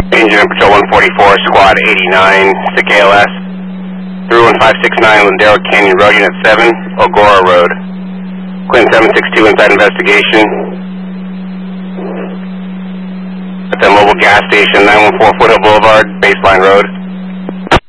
Engine and Patrol 144, Squad 89, to KLS. 31569, Ladera Canyon Road, Unit 7, Ogora Road. Quinn 762, inside investigation. At the mobile gas station, 914 Foothill Boulevard, Baseline Road.